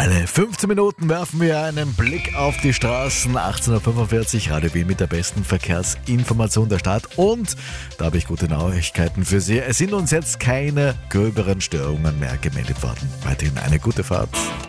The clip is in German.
Alle 15 Minuten werfen wir einen Blick auf die Straßen. 18.45 Uhr, Radio Wien mit der besten Verkehrsinformation der Stadt. Und da habe ich gute Neuigkeiten für Sie. Es sind uns jetzt keine gröberen Störungen mehr gemeldet worden. Weiterhin eine gute Fahrt.